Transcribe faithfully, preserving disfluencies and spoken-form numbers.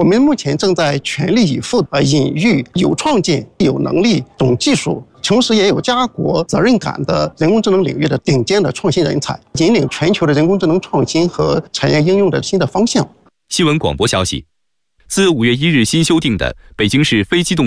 我们目前正在全力以赴呃引育有创建、有能力、懂技术，同时也有家国责任感的人工智能领域的顶尖的创新人才，引领全球的人工智能创新和产业应用的新的方向。 新闻广播消息，自五月一日新修订的《北京市非机动